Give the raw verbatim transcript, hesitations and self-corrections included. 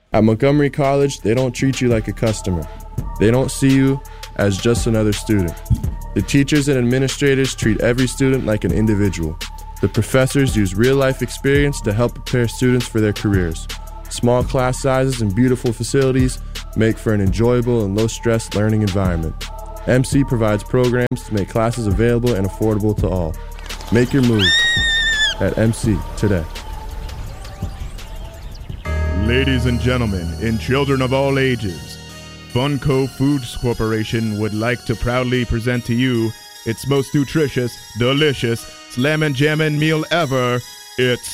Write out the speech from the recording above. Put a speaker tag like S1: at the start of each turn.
S1: At Montgomery College, they don't treat you like a customer. They don't see you as just another student. The teachers and administrators treat every student like an individual. The professors use real-life experience to help prepare students for their careers. Small class sizes and beautiful facilities make for an enjoyable and low-stress learning environment. M C provides programs to make classes available and affordable to all. Make your move at M C today.
S2: Ladies and gentlemen, and children of all ages, Funko Foods Corporation would like to proudly present to you its most nutritious, delicious, slammin' jammin' meal ever. It's